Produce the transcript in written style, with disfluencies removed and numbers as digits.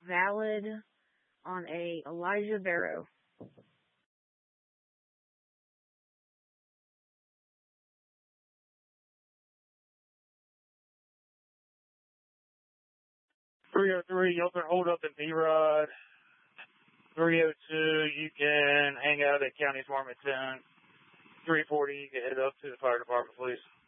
valid on a Elijah Barrow. 303, you open hold up in B-Rod. 302, you can hang out at County Department 10. 340, you can head up to the fire department, please.